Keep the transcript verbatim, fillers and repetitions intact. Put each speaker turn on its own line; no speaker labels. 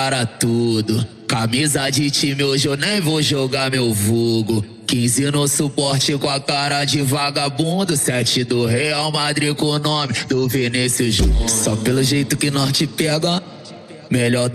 cara tudo. Camisa de time hoje eu nem vou jogar meu vulgo. quinze no suporte com a cara de vagabundo. Sete do Real Madrid com o nome do Vinícius Júnior. Só pelo jeito que nós te pega, melhor